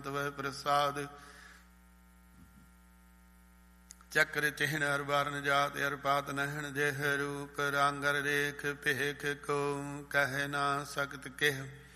ਤਵੈ ਪ੍ਰਸਾਦ। ਚੱਕਰ ਚਿਹਨ ਅਰ ਵਰਨ ਜਾਤ ਅਰ ਪਾਤ ਨਹਿਣ ਜਿਹ ਰੂਪ ਰੰਗਰ ਰੇਖ ਭੇਖ ਕੋ ਕਹਿ ਨਾ ਸਕਤ ਕਿਹ।